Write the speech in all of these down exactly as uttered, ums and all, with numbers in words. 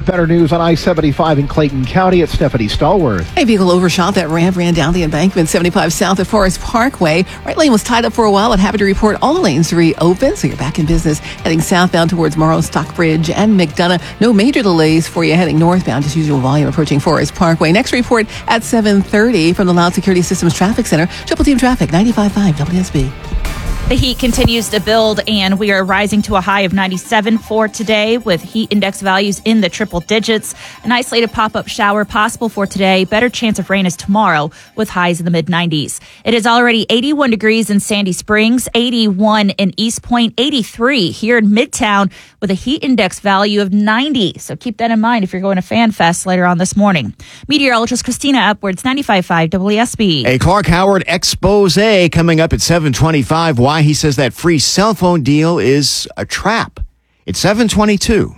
Better news on I seventy-five in Clayton County. It's Stephanie Stallworth. A vehicle overshot that ramp, ran down the embankment seventy-five south of Forest Parkway. Right lane was tied up for a while, but happy to report all lanes reopened, so you're back in business. Heading southbound towards Morrow, Stockbridge, and McDonough. No major delays for you heading northbound. Just usual volume approaching Forest Parkway. Next report at seven thirty from the Loud Security Systems Traffic Center. Triple Team Traffic, ninety-five point five W S B. The heat continues to build, and we are rising to a high of ninety-seven for today with heat index values in the triple digits. An isolated pop-up shower possible for today. Better chance of rain is tomorrow with highs in the mid nineties. It is already eighty-one degrees in Sandy Springs, eighty-one in East Point, eighty-three here in Midtown with a heat index value of ninety. So keep that in mind if you're going to Fan Fest later on this morning. Meteorologist Christina Upwards, ninety-five point five W S B. A Clark Howard expose coming up at seven twenty-five. Why he says that free cell phone deal is a trap. It's seven twenty-two.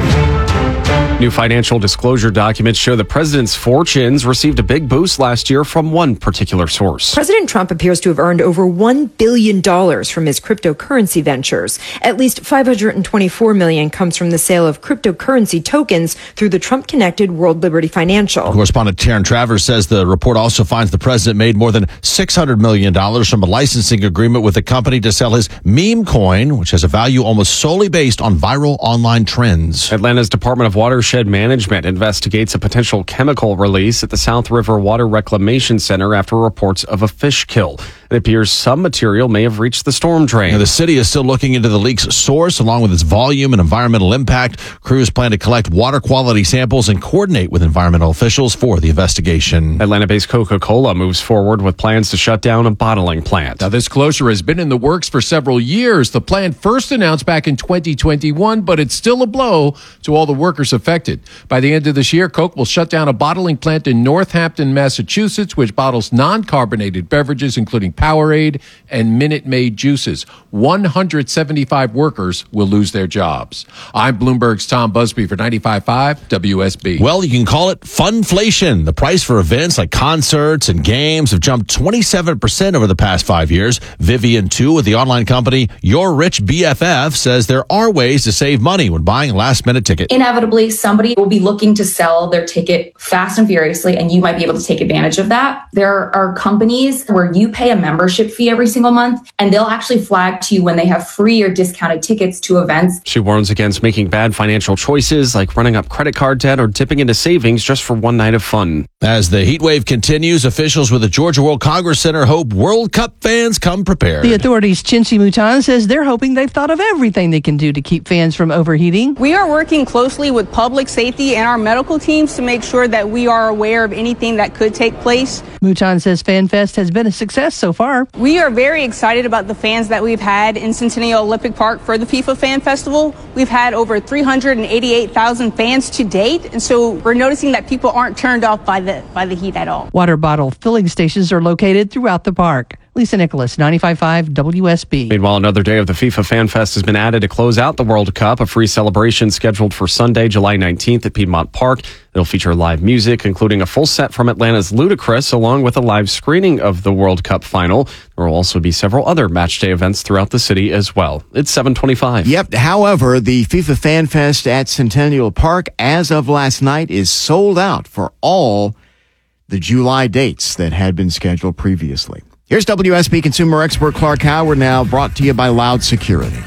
New financial disclosure documents show the president's fortunes received a big boost last year from one particular source. President Trump appears to have earned over one billion dollars from his cryptocurrency ventures. At least five hundred twenty-four million dollars comes from the sale of cryptocurrency tokens through the Trump-connected World Liberty Financial. Correspondent Taryn Travers says the report also finds the president made more than six hundred million dollars from a licensing agreement with the company to sell his meme coin, which has a value almost solely based on viral online trends. Atlanta's Department of Watershed Management investigates a potential chemical release at the South River Water Reclamation Center after reports of a fish kill. It appears some material may have reached the storm drain. Now, the city is still looking into the leak's source, along with its volume and environmental impact. Crews plan to collect water quality samples and coordinate with environmental officials for the investigation. Atlanta-based Coca-Cola moves forward with plans to shut down a bottling plant. Now, this closure has been in the works for several years. The plan first announced back in twenty twenty-one, but it's still a blow to all the workers affected. By the end of this year, Coke will shut down a bottling plant in Northampton, Massachusetts, which bottles non-carbonated beverages, including Powerade and Minute Maid juices. one hundred seventy-five workers will lose their jobs. I'm Bloomberg's Tom Busby for ninety-five point five W S B. Well, you can call it funflation. The price for events like concerts and games have jumped twenty-seven percent over the past five years. Vivian Tu with the online company Your Rich B F F says there are ways to save money when buying a last-minute ticket. Inevitably, somebody will be looking to sell their ticket fast and furiously, and you might be able to take advantage of that. There are companies where you pay a membership fee every single month, and they'll actually flag to you when they have free or discounted tickets to events. She warns against making bad financial choices like running up credit card debt or dipping into savings just for one night of fun. As the heat wave continues, officials with the Georgia World Congress Center hope World Cup fans come prepared. The authorities' Chinchi Mutan says they're hoping they've thought of everything they can do to keep fans from overheating. We are working closely with public safety and our medical teams to make sure that we are aware of anything that could take place. Mutan says FanFest has been a success so far. We are very excited about the fans that we've had in Centennial Olympic Park for the FIFA Fan Festival. We've had over three hundred eighty-eight thousand fans to date, and so we're noticing that people aren't turned off by the by the heat at all. Water bottle filling stations are located throughout the park. Lisa Nicholas, ninety-five point five W S B. Meanwhile, another day of the FIFA Fan Fest has been added to close out the World Cup. A free celebration scheduled for Sunday, July nineteenth at Piedmont Park. It'll feature live music, including a full set from Atlanta's Ludacris, along with a live screening of the World Cup final. There will also be several other match day events throughout the city as well. It's seven twenty-five. Yep. However, the FIFA Fan Fest at Centennial Park, as of last night, is sold out for all the July dates that had been scheduled previously. Here's W S B consumer expert Clark Howard now, brought to you by Loud Security.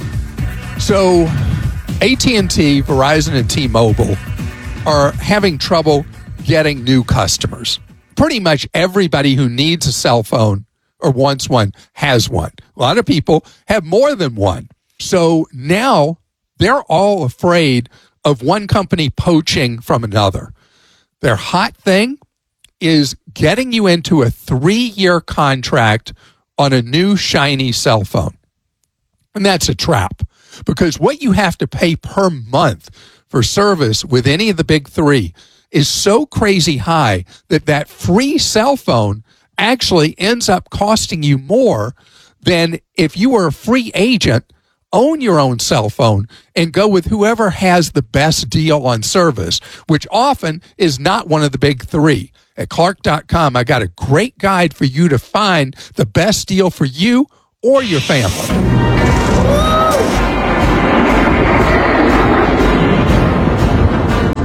So A T and T, Verizon, and T-Mobile are having trouble getting new customers. Pretty much everybody who needs a cell phone or wants one has one. A lot of people have more than one. So now they're all afraid of one company poaching from another. Their hot thing is getting you into a three-year contract on a new shiny cell phone. And that's a trap, because what you have to pay per month for service with any of the big three is so crazy high that that free cell phone actually ends up costing you more than if you were a free agent, own your own cell phone, and go with whoever has the best deal on service, which often is not one of the big three. At Clark dot com, I got a great guide for you to find the best deal for you or your family.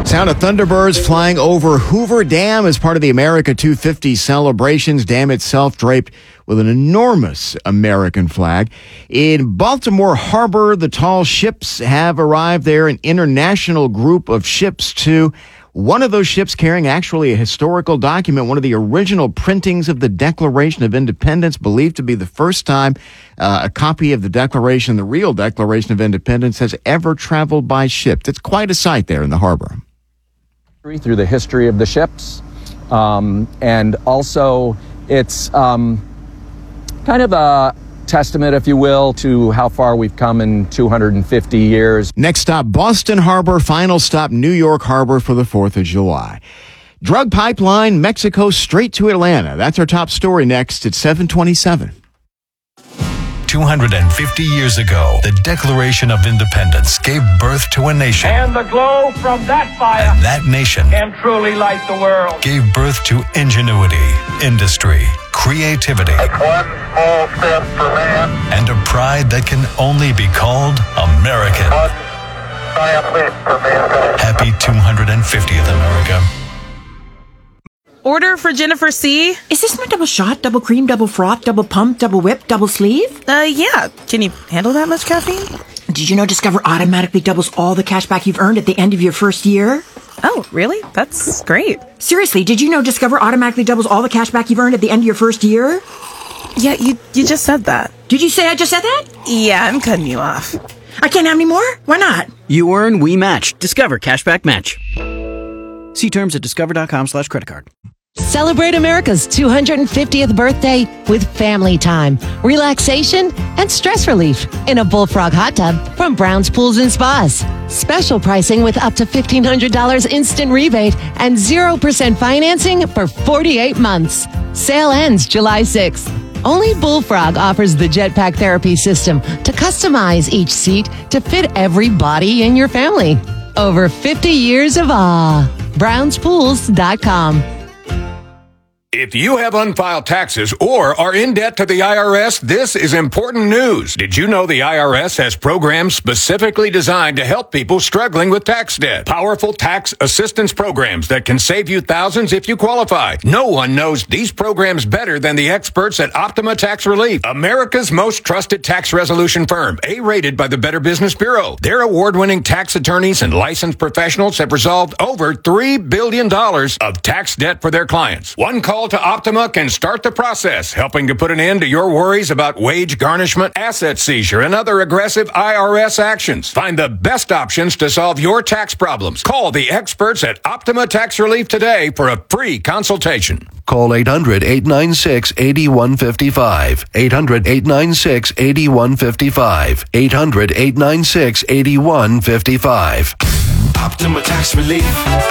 Sound of Thunderbirds flying over Hoover Dam as part of the America two fifty celebrations. Dam itself draped with an enormous American flag. In Baltimore Harbor, the tall ships have arrived there, an international group of ships too. One of those ships carrying actually a historical document, one of the original printings of the Declaration of Independence, believed to be the first time uh, a copy of the Declaration, the real Declaration of Independence, has ever traveled by ship. It's quite a sight there in the harbor. Through the history of the ships, um, and also it's um, kind of a testament, if you will, to how far we've come in two hundred fifty years. Next stop, Boston Harbor. Final stop, New York Harbor for the fourth of July. Drug pipeline, Mexico straight to Atlanta. That's our top story next at seven twenty-seven. two hundred fifty years ago, the Declaration of Independence gave birth to a nation. And the glow from that fire and that nation can truly light the world. Gave birth to ingenuity, industry, creativity, Take one small step for man, and a pride that can only be called American. One giant leap for mankind. Happy two hundred fiftieth, America. Order for Jennifer C. Is this my double shot, double cream, double froth, double pump, double whip, double sleeve? Uh, yeah. Can you handle that much caffeine? Did you know Discover automatically doubles all the cash back you've earned at the end of your first year? Oh, really? That's great. Seriously, did you know Discover automatically doubles all the cash back you've earned at the end of your first year? Yeah, you you just said that. Did you say I just said that? Yeah, I'm cutting you off. I can't have any more? Why not? You earn, we match. Discover Cashback Match. See terms at discover.com slash credit card. Celebrate America's two hundred fiftieth birthday with family time, relaxation, and stress relief in a Bullfrog hot tub from Brown's Pools and Spas. Special pricing with up to fifteen hundred dollars instant rebate and zero percent financing for forty-eight months. Sale ends July sixth. Only Bullfrog offers the Jetpack Therapy System to customize each seat to fit every body in your family. Over fifty years of awe. browns pools dot com. If you have unfiled taxes or are in debt to the I R S, this is important news. Did you know the I R S has programs specifically designed to help people struggling with tax debt? Powerful tax assistance programs that can save you thousands if you qualify. No one knows these programs better than the experts at Optima Tax Relief, America's most trusted tax resolution firm, A-rated by the Better Business Bureau. Their award-winning tax attorneys and licensed professionals have resolved over three billion dollars of tax debt for their clients. One call to Optima can start the process, helping to put an end to your worries about wage garnishment, asset seizure, and other aggressive I R S actions. Find the best options to solve your tax problems. Call the experts at Optima Tax Relief today for a free consultation. Call eight hundred, eight nine six, eight one five five. eight hundred, eight nine six, eight one five five. eight hundred, eight nine six, eight one five five. Optima Tax Relief.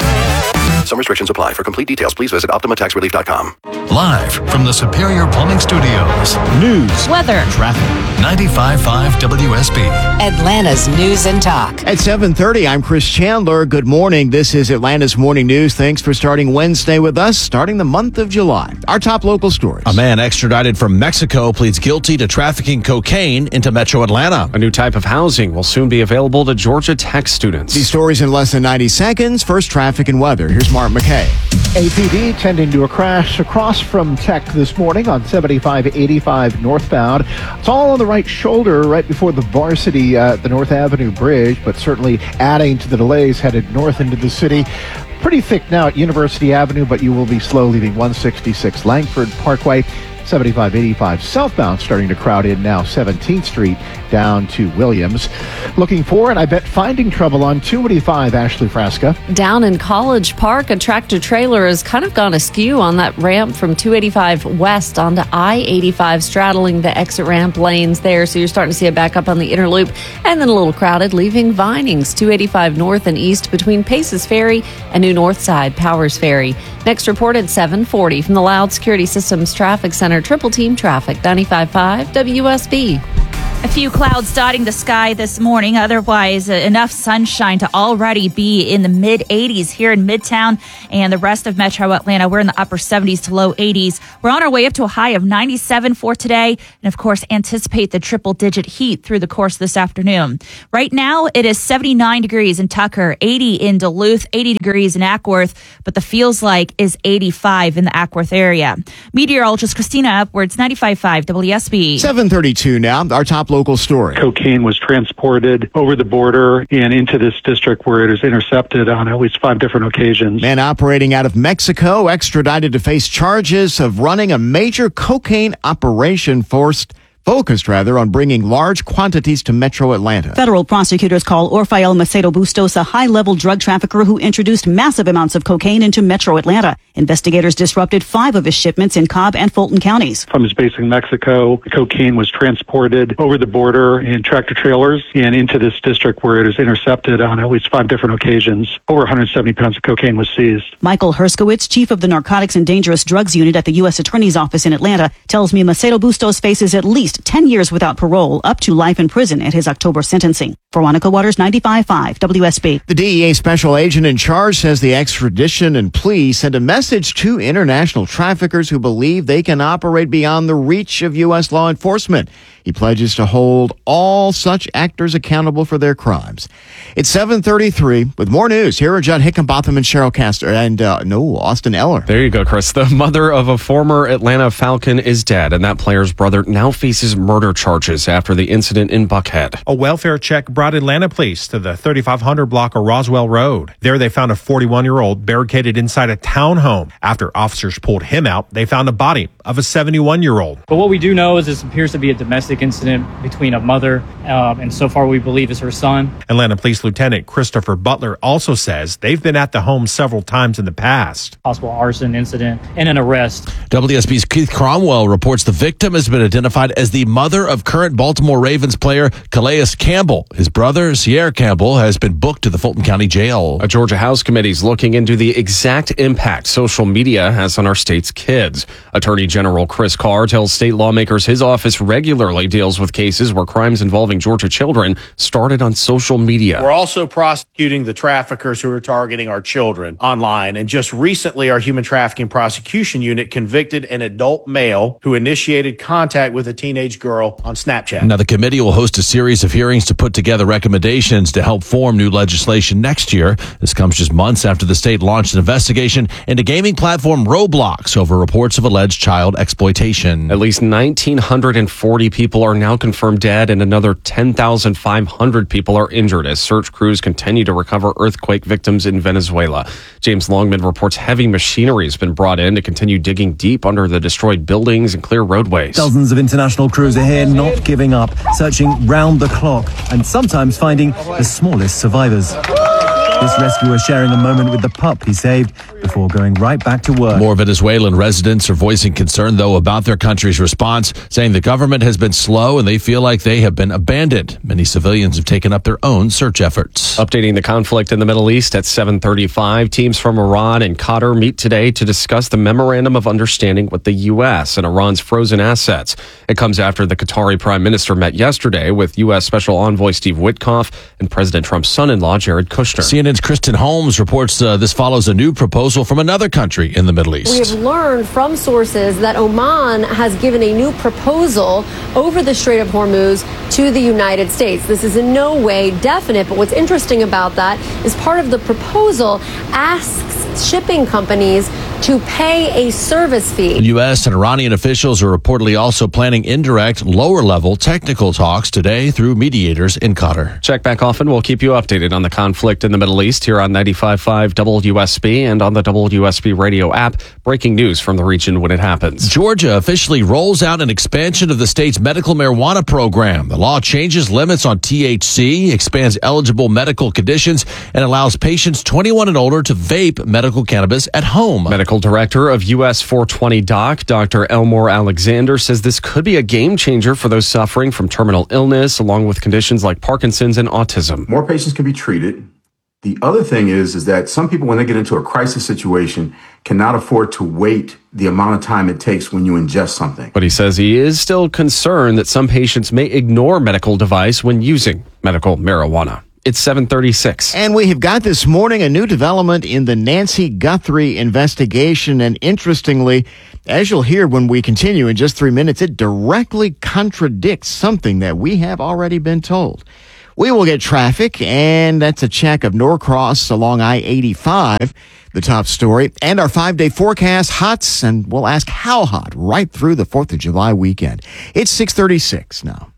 Some restrictions apply. For complete details, please visit optima tax relief dot com. Live from the Superior Plumbing Studios. News. Weather. Traffic. ninety-five point five W S B. Atlanta's News and Talk. At seven thirty, I'm Chris Chandler. Good morning. This is Atlanta's Morning News. Thanks for starting Wednesday with us, starting the month of July. Our top local stories. A man extradited from Mexico pleads guilty to trafficking cocaine into metro Atlanta. A new type of housing will soon be available to Georgia Tech students. These stories in less than ninety seconds. First, traffic and weather. Here's Mark McKay. A P D tending to a crash across from Tech this morning on seventy-five eighty-five northbound. It's all on the right shoulder right before the Varsity uh, the North Avenue Bridge, but certainly adding to the delays headed north into the city. Pretty thick now at University Avenue, but you will be slow leaving one sixty-six Langford Parkway. seventy-five eighty-five southbound starting to crowd in now seventeenth Street down to Williams. Looking for it, I bet finding trouble on two eighty-five Ashley Frasca. Down in College Park, a tractor trailer has kind of gone askew on that ramp from two eighty-five west onto I eighty-five, straddling the exit ramp lanes there. So you're starting to see it back up on the inner loop, and then a little crowded, leaving Vinings, two eighty-five north and east between Paces Ferry and New North Side Powers Ferry. Next reported seven forty from the Loud Security Systems Traffic Center. Triple Team Traffic, ninety-five point five W S B. A few clouds dotting the sky this morning. Otherwise, uh, enough sunshine to already be in the mid eighties here in Midtown and the rest of Metro Atlanta. We're in the upper seventies to low eighties. We're on our way up to a high of ninety-seven for today. And of course, anticipate the triple digit heat through the course of this afternoon. Right now, it is seventy-nine degrees in Tucker, eighty in Duluth, eighty degrees in Ackworth, but the feels like is eighty-five in the Ackworth area. Meteorologist Christina Upwards, ninety-five point five W S B. seven thirty-two now. Our top local story. Cocaine was transported over the border and into this district where it is intercepted on at least five different occasions. Man operating out of Mexico, extradited to face charges of running a major cocaine operation forced focused rather on bringing large quantities to Metro Atlanta. Federal prosecutors call Orfael Macedo Bustos a high-level drug trafficker who introduced massive amounts of cocaine into Metro Atlanta. Investigators disrupted five of his shipments in Cobb and Fulton counties. From his base in Mexico, the cocaine was transported over the border in tractor trailers and into this district where it is intercepted on at least five different occasions. Over one hundred seventy pounds of cocaine was seized. Michael Herskowitz, chief of the Narcotics and Dangerous Drugs Unit at the U S Attorney's Office in Atlanta, tells me Macedo Bustos faces at least ten years without parole, up to life in prison at his October sentencing. Veronica Waters, ninety-five point five W S B. The D E A special agent in charge says the extradition and plea send a message to international traffickers who believe they can operate beyond the reach of U S law enforcement. He pledges to hold all such actors accountable for their crimes. It's seven thirty-three with more news. Here are Judd Hickenbotham and Cheryl Castor and, uh, no, Austin Eller. There you go, Chris. The mother of a former Atlanta Falcon is dead, and that player's brother now faces murder charges after the incident in Buckhead. A welfare check brought Atlanta police to the thirty-five hundred block of Roswell Road. There they found a forty-one-year-old barricaded inside a townhome. After officers pulled him out, they found a body of a seventy-one-year-old. But what we do know is this appears to be a domestic incident between a mother um, and so far we believe is her son. Atlanta Police Lieutenant Christopher Butler also says they've been at the home several times in the past. Possible arson incident and an arrest. W S B's Keith Cromwell reports the victim has been identified as the mother of current Baltimore Ravens player Calais Campbell. His brother, Sierra Campbell, has been booked to the Fulton County Jail. A Georgia House committee is looking into the exact impact social media has on our state's kids. Attorney General Chris Carr tells state lawmakers his office regularly deals with cases where crimes involving Georgia children started on social media. We're also prosecuting the traffickers who are targeting our children online. And just recently, our Human Trafficking Prosecution Unit convicted an adult male who initiated contact with a teenage girl on Snapchat. Now, the committee will host a series of hearings to put together recommendations to help form new legislation next year. This comes just months after the state launched an investigation into gaming platform Roblox over reports of alleged child exploitation. At least one thousand nine hundred forty people are now confirmed dead and another ten thousand five hundred people are injured as search crews continue to recover earthquake victims in Venezuela. James Longman reports heavy machinery has been brought in to continue digging deep under the destroyed buildings and clear roadways. Dozens of international crews are here, not giving up, searching round the clock and sometimes finding the smallest survivors. This rescuer sharing a moment with the pup he saved before going right back to work. More Venezuelan residents are voicing concern, though, about their country's response, saying the government has been slow and they feel like they have been abandoned. Many civilians have taken up their own search efforts. Updating the conflict in the Middle East at seven thirty-five, teams from Iran and Qatar meet today to discuss the Memorandum of Understanding with the U S and Iran's frozen assets. It comes after the Qatari Prime Minister met yesterday with U S Special Envoy Steve Witkoff and President Trump's son-in-law Jared Kushner. C N N's Kristen Holmes reports uh, this follows a new proposal from another country in the Middle East. We have learned from sources that Oman has given a new proposal over the Strait of Hormuz to the United States. This is in no way definite, but what's interesting about that is part of the proposal asks shipping companies to pay a service fee. U S and Iranian officials are reportedly also planning indirect, lower-level technical talks today through mediators in Qatar. Check back often. We'll keep you updated on the conflict in the Middle East here on ninety-five point five W S B and on the W S B radio app. Breaking news from the region when it happens. Georgia officially rolls out an expansion of the state's medical marijuana program. The law changes limits on T H C, expands eligible medical conditions, and allows patients twenty-one and older to vape medical cannabis at home. Medical Director of U S four twenty Doc, Doctor Elmore Alexander, says this could be a game changer for those suffering from terminal illness, along with conditions like Parkinson's and autism. More patients can be treated, The other thing is, is that some people, when they get into a crisis situation, cannot afford to wait the amount of time it takes when you ingest something. But he says he is still concerned that some patients may ignore medical device when using medical marijuana. It's seven thirty-six. And we have got this morning a new development in the Nancy Guthrie investigation. And interestingly, as you'll hear when we continue in just three minutes, it directly contradicts something that we have already been told. We will get traffic, and that's a check of Norcross along I eighty-five, the top story, and our five-day forecast, hots, and we'll ask how hot right through the fourth of July weekend. It's six thirty-six now.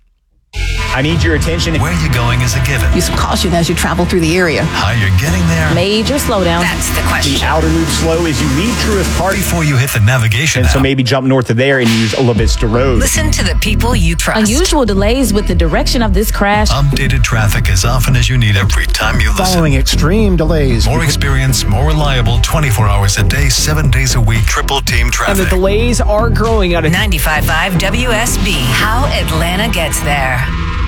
I need your attention. Where you're going is a given. Use some caution as you travel through the area. How you're getting there. Major slowdown. That's the question. The outer loop slow as you leave Truist Park. Before you hit the navigation And app. so maybe jump north of there and use Ola Vista Road. Listen to the people you trust. Unusual delays with the direction of this crash. Updated traffic as often as you need every time you listen. Following extreme delays. More experience, more reliable, twenty-four hours a day, seven days a week, triple team traffic. And the delays are growing out of ninety-five point five W S B. How Atlanta gets there.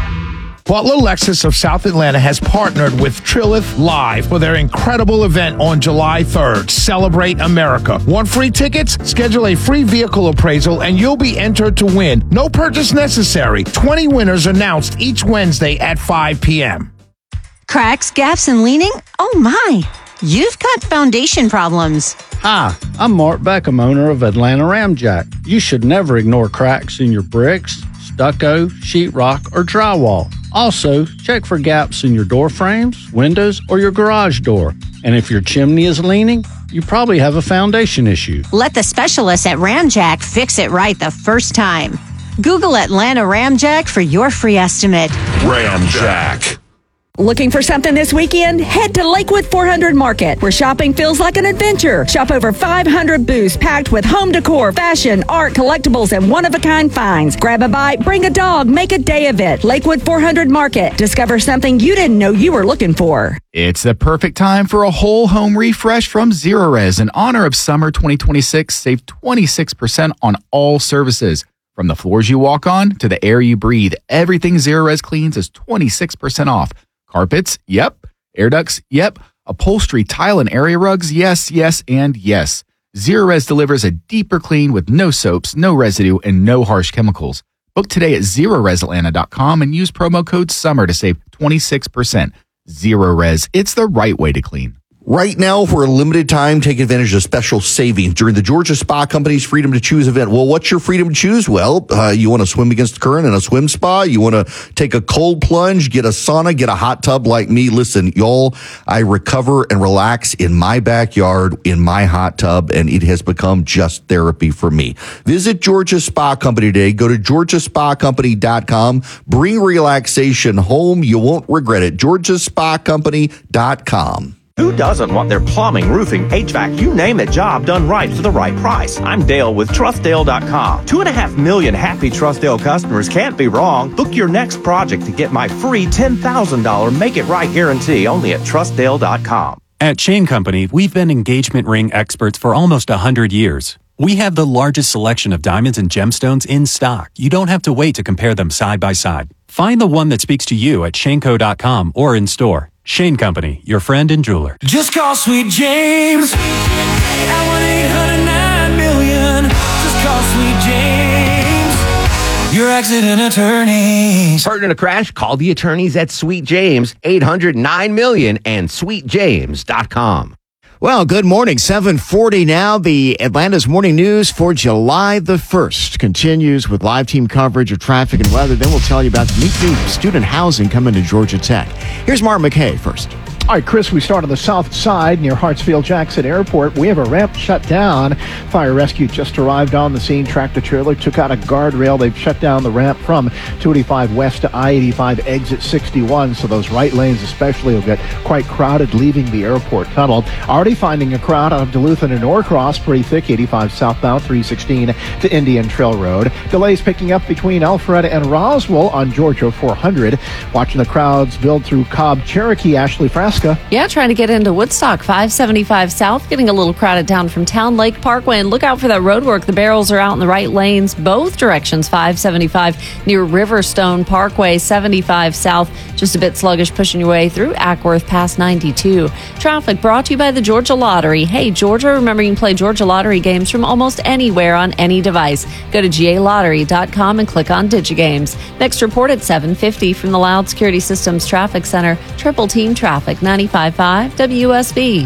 Butler Lexus of South Atlanta has partnered with Trilith Live for their incredible event on July third. Celebrate America. Want free tickets? Schedule a free vehicle appraisal and you'll be entered to win. No purchase necessary. twenty winners announced each Wednesday at five p.m. Cracks, gaps, and leaning? Oh my! You've got foundation problems. Hi, I'm Mark Beckham, owner of Atlanta Ramjack. You should never ignore cracks in your bricks, stucco, sheetrock, or drywall. Also, check for gaps in your door frames, windows, or your garage door. And if your chimney is leaning, you probably have a foundation issue. Let the specialists at Ramjack fix it right the first time. Google Atlanta Ramjack for your free estimate. Ramjack. Looking for something this weekend? Head to Lakewood four hundred Market, where shopping feels like an adventure. Shop over five hundred booths packed with home decor, fashion, art, collectibles, and one-of-a-kind finds. Grab a bite, bring a dog, make a day of it. Lakewood four hundred Market. Discover something you didn't know you were looking for. It's the perfect time for a whole home refresh from Zerorez. In honor of summer twenty twenty-six, save twenty-six percent on all services. From the floors you walk on to the air you breathe, everything Zerorez cleans is twenty-six percent off. Carpets? Yep. Air ducts? Yep. Upholstery, tile, and area rugs? Yes, yes, and yes. Zerorez delivers a deeper clean with no soaps, no residue, and no harsh chemicals. Book today at Zerorez Atlanta dot com and use promo code SUMMER to save twenty-six percent. Zerorez, it's the right way to clean. Right now, for a limited time, take advantage of special savings during the Georgia Spa Company's Freedom to Choose event. Well, what's your freedom to choose? Well, uh, you want to swim against the current in a swim spa? You want to take a cold plunge, get a sauna, get a hot tub like me? Listen, y'all, I recover and relax in my backyard, in my hot tub, and it has become just therapy for me. Visit Georgia Spa Company today. Go to Georgia Spa Company dot com. Bring relaxation home. You won't regret it. Georgia Spa Company dot com. Who doesn't want their plumbing, roofing, H V A C, you name it, job done right for the right price? I'm Dale with Trust Dale dot com. Two and a half million happy Trust Dale customers can't be wrong. Book your next project to get my free ten thousand dollars Make It Right guarantee only at Trust Dale dot com. At Chain Company, we've been engagement ring experts for almost one hundred years. We have the largest selection of diamonds and gemstones in stock. You don't have to wait to compare them side by side. Find the one that speaks to you at Shane Co dot com or in store. Shane Company, your friend and jeweler. Just call Sweet James at one eight hundred nine million. Just call Sweet James, your accident attorneys. Hurt in a crash? Call the attorneys at Sweet James, eight hundred nine million and sweet james dot com. Well, good morning. seven forty now. The Atlanta's Morning News for July the first continues with live team coverage of traffic and weather. Then we'll tell you about the new student housing coming to Georgia Tech. Here's Mark McKay first. All right, Chris, we start on the south side near Hartsfield-Jackson Airport. We have a ramp shut down. Fire rescue just arrived on the scene. Tractor trailer took out a guardrail. They've shut down the ramp from two eighty-five west to I eighty-five exit sixty-one. So those right lanes especially will get quite crowded leaving the airport tunnel. Already finding a crowd out of Duluth and Norcross, pretty thick, eighty-five southbound, three sixteen to Indian Trail Road. Delays picking up between Alpharetta and Roswell on Georgia four hundred. Watching the crowds build through Cobb, Cherokee. Ashley Frass Jessica. Yeah, trying to get into Woodstock, five seventy-five South, getting a little crowded down from Town Lake Parkway. And look out for that road work. The barrels are out in the right lanes, both directions, five seventy-five near Riverstone Parkway, seventy-five South, just a bit sluggish pushing your way through Ackworth past ninety-two. Traffic brought to you by the Georgia Lottery. Hey, Georgia, remember you can play Georgia Lottery games from almost anywhere on any device. Go to G A lottery dot com and click on DigiGames. Next report at seven fifty from the Loud Security Systems Traffic Center. Triple Team Traffic, ninety-five point five W S B.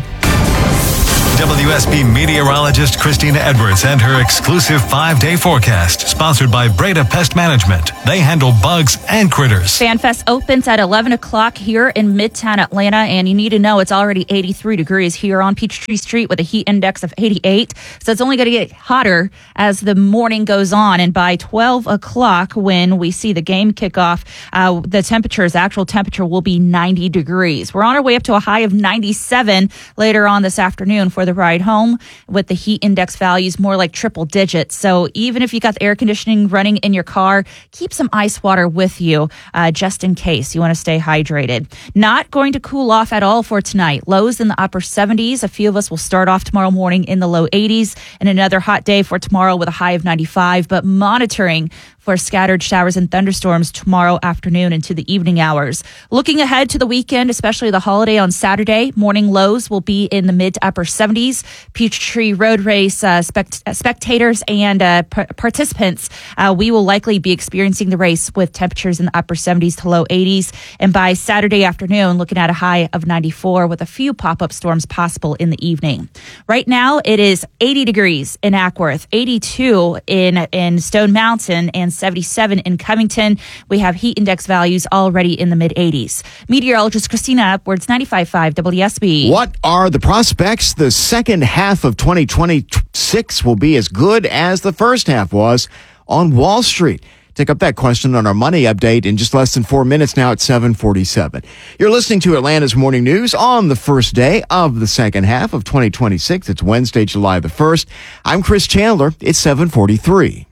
W S B meteorologist Christina Edwards and her exclusive five-day forecast, sponsored by Breda Pest Management. They handle bugs and critters. FanFest opens at eleven o'clock here in Midtown Atlanta, and you need to know it's already eighty-three degrees here on Peachtree Street with a heat index of eighty-eight. So it's only going to get hotter as the morning goes on, and by twelve o'clock, when we see the game kick off, uh, the temperatures, actual temperature will be ninety degrees. We're on our way up to a high of ninety-seven later on this afternoon for the ride home, with the heat index values more like triple digits. So even if you got the air conditioning running in your car, keep some ice water with you uh, just in case you want to stay hydrated. Not going to cool off at all for tonight. Lows in the upper seventies. A few of us will start off tomorrow morning in the low eighties, and another hot day for tomorrow with a high of ninety-five, but monitoring for scattered showers and thunderstorms tomorrow afternoon into the evening hours. Looking ahead to the weekend, especially the holiday on Saturday, morning lows will be in the mid to upper seventies. Peachtree Road Race uh, spect- spectators and uh, p- participants, uh, we will likely be experiencing the race with temperatures in the upper seventies to low eighties. And by Saturday afternoon, looking at a high of ninety-four with a few pop-up storms possible in the evening. Right now, it is eighty degrees in Ackworth, eighty-two in, in Stone Mountain, and seventy-seven in Covington. We have heat index values already in the mid eighties. Meteorologist Christina Edwards, ninety-five point five W S B. What are the prospects? The second half of twenty twenty-six will be as good as the first half was on Wall Street. Take up that question on our money update in just less than four minutes now at seven forty-seven. You're listening to Atlanta's Morning News on the first day of the second half of twenty twenty-six. It's Wednesday, July the first. I'm Chris Chandler. It's seven forty-three.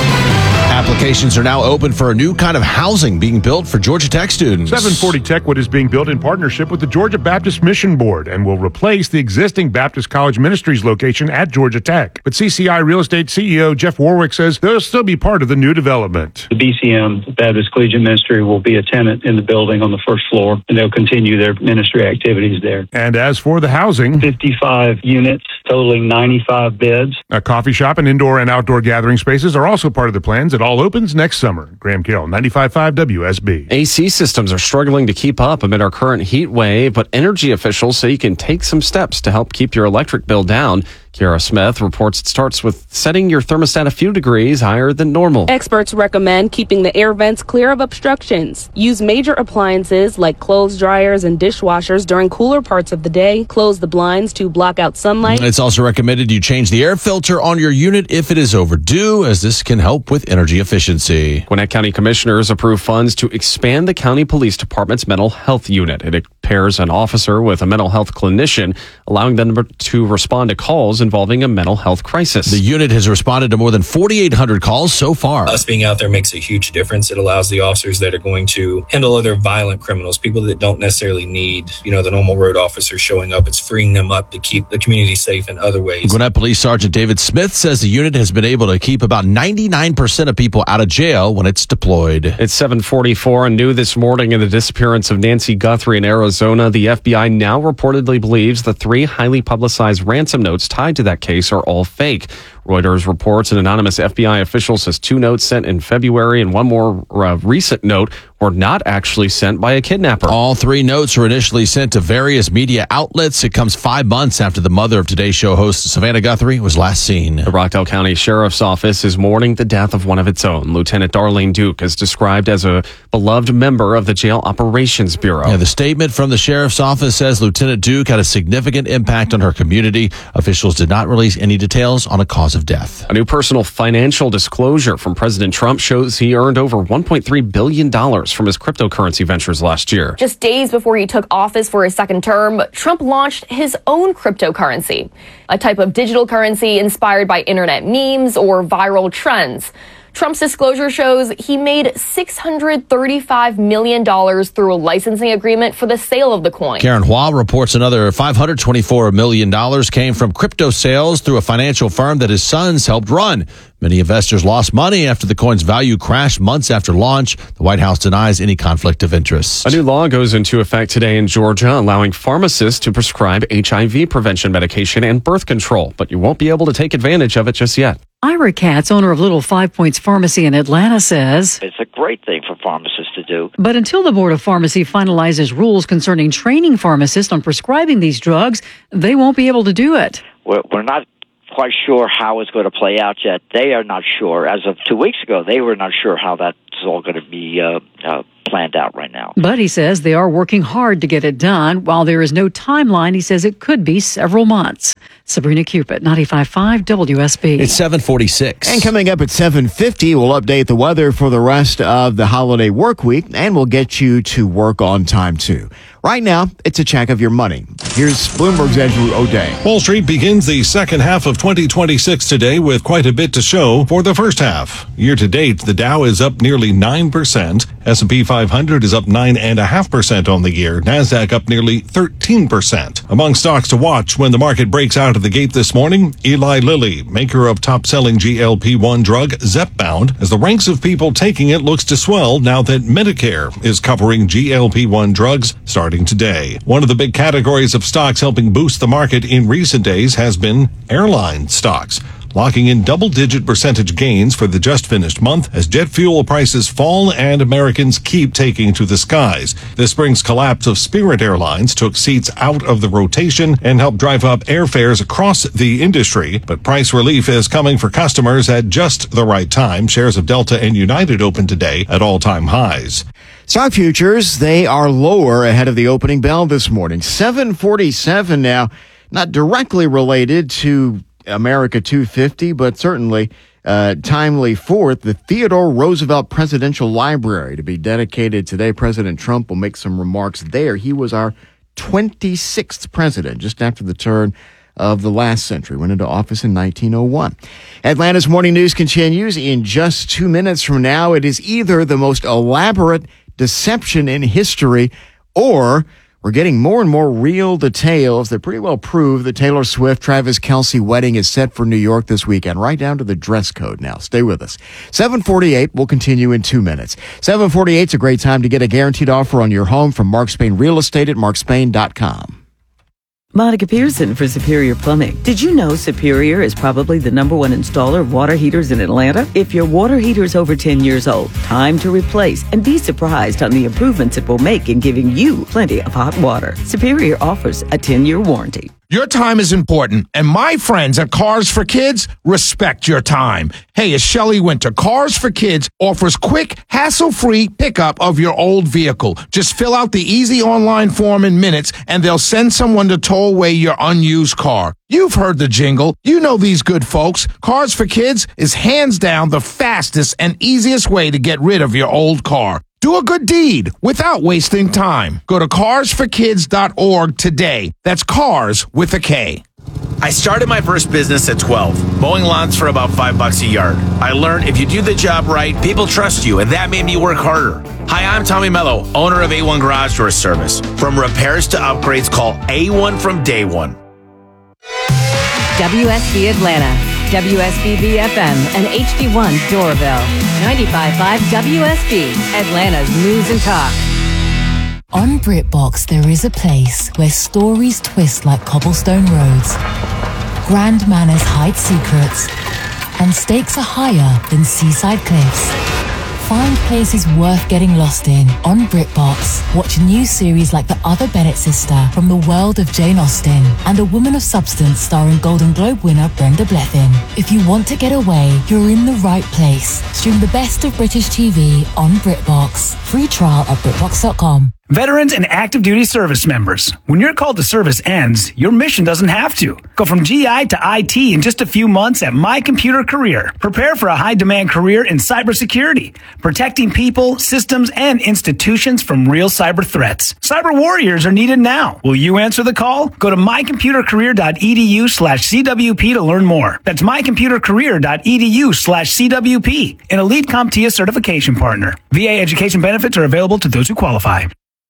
Applications are now open for a new kind of housing being built for Georgia Tech students. seven forty Techwood is being built in partnership with the Georgia Baptist Mission Board and will replace the existing Baptist College Ministries location at Georgia Tech. But C C I Real Estate C E O Jeff Warwick says they'll still be part of the new development. The B C M, Baptist Collegiate Ministry, will be a tenant in the building on the first floor, and they'll continue their ministry activities there. And as for the housing, fifty-five units, totaling ninety-five beds. A coffee shop and indoor and outdoor gathering spaces are also part of the plans. It all opens next summer. Graham Carroll, ninety-five point five W S B. A C systems are struggling to keep up amid our current heat wave, but energy officials say you can take some steps to help keep your electric bill down. Kiara Smith reports it starts with setting your thermostat a few degrees higher than normal. Experts recommend keeping the air vents clear of obstructions. Use major appliances like clothes dryers and dishwashers during cooler parts of the day. Close the blinds to block out sunlight. It's also recommended you change the air filter on your unit if it is overdue, as this can help with energy efficiency. Gwinnett County Commissioners approved funds to expand the county police department's mental health unit. It pairs an officer with a mental health clinician, allowing them to respond to calls involving a mental health crisis. The unit has responded to more than forty-eight hundred calls so far. Us being out there makes a huge difference. It allows the officers that are going to handle other violent criminals, people that don't necessarily need, you know, the normal road officer showing up. It's freeing them up to keep the community safe in other ways. Gwinnett Police Sergeant David Smith says the unit has been able to keep about ninety-nine percent of people out of jail when it's deployed. It's seven forty-four and new this morning in the disappearance of Nancy Guthrie in Arizona. The F B I now reportedly believes the three highly publicized ransom notes tied to that case are all fake. Reuters reports an anonymous F B I official says two notes sent in February and one more uh, recent note were not actually sent by a kidnapper. All three notes were initially sent to various media outlets. It comes five months after the mother of Today's Show host Savannah Guthrie was last seen. The Rockdale County Sheriff's Office is mourning the death of one of its own. Lieutenant Darlene Duke is described as a beloved member of the Jail Operations Bureau. Yeah, the statement from the Sheriff's Office says Lieutenant Duke had a significant impact on her community. Officials did not release any details on a cause of death. A new personal financial disclosure from President Trump shows he earned over one point three billion dollars from his cryptocurrency ventures last year. Just days before he took office for his second term, Trump launched his own cryptocurrency, a type of digital currency inspired by internet memes or viral trends. Trump's disclosure shows he made six hundred thirty-five million dollars through a licensing agreement for the sale of the coin. Karen Hua reports another five hundred twenty-four million dollars came from crypto sales through a financial firm that his sons helped run. Many investors lost money after the coin's value crashed months after launch. The White House denies any conflict of interest. A new law goes into effect today in Georgia, allowing pharmacists to prescribe H I V prevention medication and birth control, but you won't be able to take advantage of it just yet. Ira Katz, owner of Little Five Points Pharmacy in Atlanta, says it's a great thing for pharmacists to do. But until the Board of Pharmacy finalizes rules concerning training pharmacists on prescribing these drugs, they won't be able to do it. We're, we're not quite sure how it's going to play out yet. They are not sure. As of two weeks ago, they were not sure how that's all going to be uh, uh, planned out right now. But he says they are working hard to get it done. While there is no timeline, he says it could be several months. Sabrina Cupid, ninety-five point five W S B. It's seven forty-six. And coming up at seven fifty, we'll update the weather for the rest of the holiday work week, and we'll get you to work on time, too. Right now, it's a check of your money. Here's Bloomberg's Andrew O'Day. Wall Street begins the second half of twenty twenty-six today with quite a bit to show for the first half. Year to date, the Dow is up nearly nine percent. S and P five hundred is up nine point five percent on the year. NASDAQ up nearly thirteen percent. Among stocks to watch when the market breaks out of the gate this morning, Eli Lilly, maker of top-selling G L P one drug Zepbound, as the ranks of people taking it looks to swell now that Medicare is covering G L P one drugs starting today. One of the big categories of stocks helping boost the market in recent days has been airline stocks, locking in double-digit percentage gains for the just-finished month as jet fuel prices fall and Americans keep taking to the skies. This spring's collapse of Spirit Airlines took seats out of the rotation and helped drive up airfares across the industry, but price relief is coming for customers at just the right time. Shares of Delta and United opened today at all-time highs. Stock futures, they are lower ahead of the opening bell this morning. seven forty-seven now, not directly related to America two fifty, but certainly uh, timely fourth, the Theodore Roosevelt Presidential Library to be dedicated today. President Trump will make some remarks there. He was our twenty-sixth president, just after the turn of the last century. Went into office in nineteen oh one. Atlanta's Morning News continues in just two minutes from now. It is either the most elaborate deception in history, or we're getting more and more real details that pretty well prove the Taylor Swift, Travis Kelce wedding is set for New York this weekend, right down to the dress code now. Stay with us. seven forty-eight will continue in two minutes. seven forty-eight is a great time to get a guaranteed offer on your home from Mark Spain Real Estate at mark spain dot com. Monica Pearson for Superior Plumbing. Did you know Superior is probably the number one installer of water heaters in Atlanta? If your water heater is over ten years old, time to replace and be surprised on the improvements it will make in giving you plenty of hot water. Superior offers a ten-year warranty. Your time is important, and my friends at Cars for Kids respect your time. Hey, it's Shelley Winter. Cars for Kids offers quick, hassle-free pickup of your old vehicle. Just fill out the easy online form in minutes, and they'll send someone to tow away your unused car. You've heard the jingle. You know these good folks. Cars for Kids is hands down the fastest and easiest way to get rid of your old car. Do a good deed without wasting time. Go to cars for kids dot org today. That's cars with a K. I started my first business at twelve, mowing lawns for about five bucks a yard. I learned if you do the job right, people trust you, and that made me work harder. Hi, I'm Tommy Mello, owner of A one Garage Door Service. From repairs to upgrades, call A one from day one. W S B Atlanta, W S B B F M, and H D one Doraville. ninety-five point five W S B, Atlanta's News and Talk. On BritBox, there is a place where stories twist like cobblestone roads, grand manners hide secrets, and stakes are higher than seaside cliffs. Find places worth getting lost in on BritBox. Watch new series like The Other Bennett Sister from the world of Jane Austen and A Woman of Substance starring Golden Globe winner Brenda Blethyn. If you want to get away, you're in the right place. Stream the best of British T V on BritBox. Free trial at britbox dot com. Veterans and active duty service members, when your call to service ends, your mission doesn't have to. Go from G I to I T in just a few months at My Computer Career. Prepare for a high-demand career in cybersecurity, protecting people, systems, and institutions from real cyber threats. Cyber warriors are needed now. Will you answer the call? Go to mycomputercareer.edu slash CWP to learn more. That's mycomputercareer.edu slash CWP, an elite CompTIA certification partner. V A education benefits are available to those who qualify.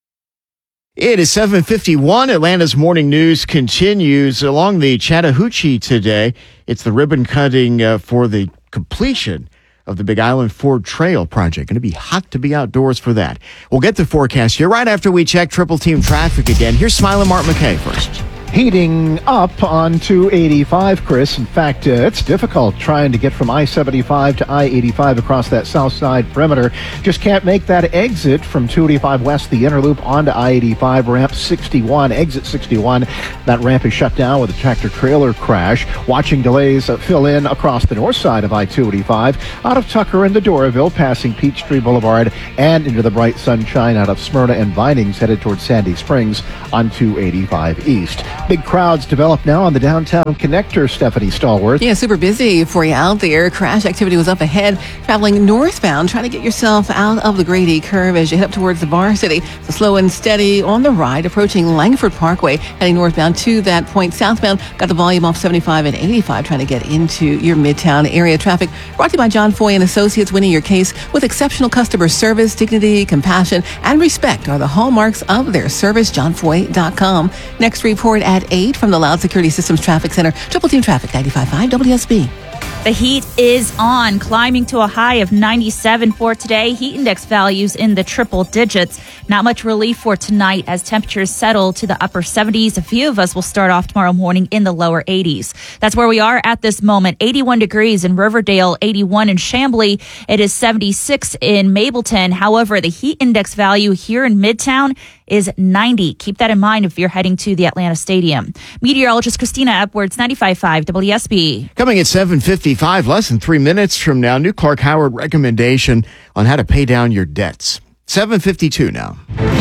It is seven fifty-one. Atlanta's morning news continues along the Chattahoochee today. It's the ribbon cutting uh, for the completion of the Big Island Ford Trail project. Going to be hot to be outdoors for that. We'll get the forecast here right after we check triple team traffic again. Here's Smiling Mark McKay first. Heating up on two eighty-five, Chris. In fact, uh, it's difficult trying to get from I seventy-five to I eighty-five across that south side perimeter. Just can't make that exit from two eighty-five west, the inner loop onto I eighty-five, ramp sixty-one, exit sixty-one. That ramp is shut down with a tractor-trailer crash. Watching delays uh, fill in across the north side of I two eighty-five, out of Tucker into Doraville, passing Peachtree Boulevard, and into the bright sunshine out of Smyrna and Vinings, headed towards Sandy Springs on two eighty-five east. Big crowds develop now on the downtown connector, Stephanie Stallworth. Yeah, super busy for you out there. Crash activity was up ahead, traveling northbound, trying to get yourself out of the Grady curve as you head up towards the Varsity. So slow and steady on the ride, approaching Langford Parkway, heading northbound to that point. Southbound, got the volume off seventy-five and eighty-five, trying to get into your Midtown area. Traffic brought to you by John Foy and Associates, winning your case with exceptional customer service, dignity, compassion, and respect are the hallmarks of their service. john foy dot com. Next report at eight from the Loud Security Systems Traffic Center. Triple Team Traffic, ninety-five point five W S B. The heat is on, climbing to a high of ninety-seven for today. Heat index values in the triple digits. Not much relief for tonight as temperatures settle to the upper seventies. A few of us will start off tomorrow morning in the lower eighties. That's where we are at this moment. eighty-one degrees in Riverdale, eighty-one in Chamblee. It is seventy-six in Mableton. However, the heat index value here in Midtown is ninety. Keep that in mind if you're heading to the Atlanta Stadium. Meteorologist Christina Edwards, ninety-five point five W S B. Coming at seven fifty-five, less than three minutes from now, new Clark Howard recommendation on how to pay down your debts. seven fifty-two now.